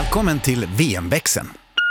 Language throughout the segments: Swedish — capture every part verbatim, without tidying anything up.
Välkommen till V M-växeln.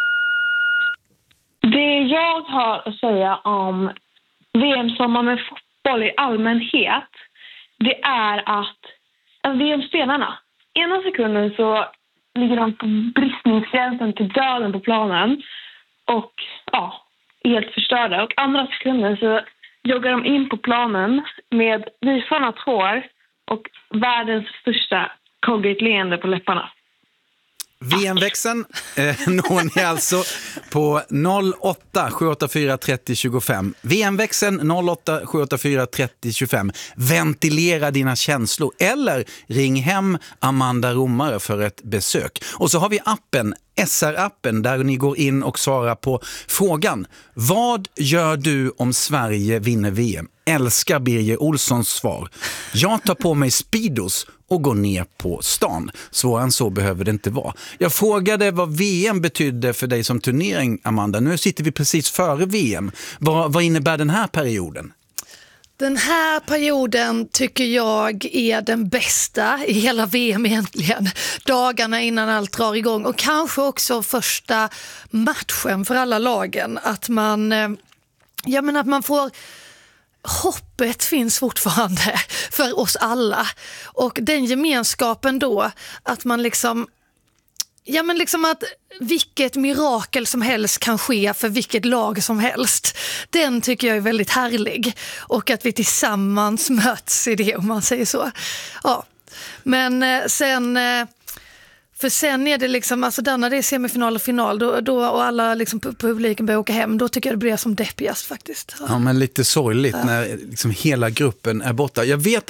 Det jag har att säga om V M-sommar med fotboll i allmänhet, det är att alltså V M-spelarna, ena sekunden så ligger de på bristningsgränsen till döden på planen och ja, helt förstörda. Och andra sekunden så joggar de in på planen med visarnat hår och världens största koggigt leende på läpparna. V M-växeln eh, når ni alltså på noll åtta sju åtta fyra tre noll två fem. V M-växeln noll åtta sju åtta fyra tre noll två fem. Ventilera dina känslor eller ring hem Amanda Romare för ett besök. Och så har vi appen, S R-appen, där ni går in och svarar på frågan: vad gör du om Sverige vinner V M? Älskar Birger Olssons svar. Jag tar på mig Speedos och går ner på stan. Svårare än så behöver det inte vara. Jag frågade vad V M betydde för dig som turnering, Amanda. Nu sitter vi precis före V M. Vad, vad innebär den här perioden? Den här perioden tycker jag är den bästa i hela V M egentligen. Dagarna innan allt drar igång och kanske också första matchen för alla lagen. Att man, ja, men att man får... Hoppet finns fortfarande för oss alla. Och den gemenskapen då, att man liksom... Ja, men liksom att vilket mirakel som helst kan ske för vilket lag som helst. Den tycker jag är väldigt härlig. Och att vi tillsammans möts i det, om man säger så. Ja. Men sen... För sen är det liksom, alltså där när det är semifinal och final då, då, och alla liksom publiken börjar åka hem, då tycker jag det blir som deppigast faktiskt. Ja, ja men lite sorgligt ja. När liksom hela gruppen är borta. Jag vet